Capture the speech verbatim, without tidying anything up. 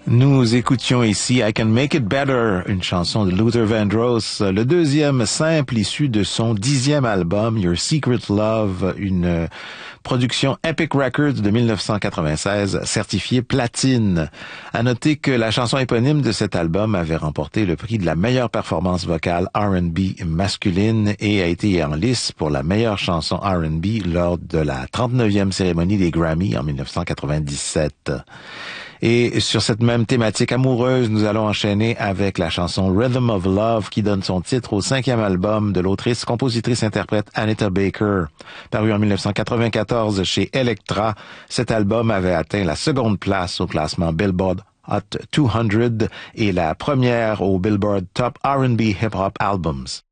Nous écoutions ici I Can Make It Better, une chanson de Luther Vandross, le deuxième simple issu de son dixième album, Your Secret Love, une production Epic Records de dix-neuf cent quatre-vingt-seize, certifiée platine. À noter que la chanson éponyme de cet album avait remporté le prix de la meilleure performance vocale R and B masculine et a été en lice pour la meilleure chanson R and B lors de la trente-neuvième cérémonie des Grammy en dix-neuf cent quatre-vingt-dix-sept. Et sur cette même thématique amoureuse, nous allons enchaîner avec la chanson Rhythm of Love qui donne son titre au cinquième album de l'autrice, compositrice, interprète Anita Baker. Paru en dix-neuf cent quatre-vingt-quatorze chez Elektra, cet album avait atteint la seconde place au classement Billboard Hot deux cents et la première au Billboard Top R and B Hip Hop Albums.